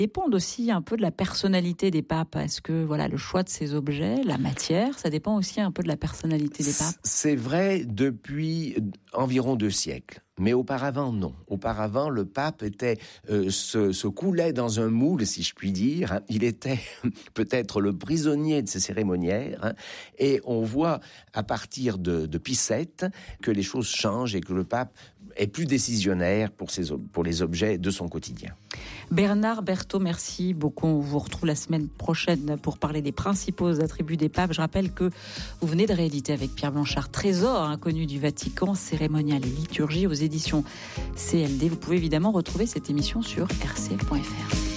dépendent aussi un peu de la personnalité des papes. Est-ce que le choix de ces objets, la matière, ça dépend aussi un peu de la personnalité des papes? C'est vrai depuis environ 2 siècles. Mais auparavant, non. Auparavant, le pape se coulait dans un moule, si je puis dire. Il était peut-être le prisonnier de ces cérémoniaires. Et on voit, à partir de Pie VII, que les choses changent et que le pape est plus décisionnaire pour les objets de son quotidien. Bernard Berthaud, merci beaucoup. On vous retrouve la semaine prochaine pour parler des principaux attributs des papes. Je rappelle que vous venez de rééditer avec Pierre Blanchard Trésor inconnu du Vatican, cérémonial et liturgie aux éditions CLD. Vous pouvez évidemment retrouver cette émission sur rcf.fr.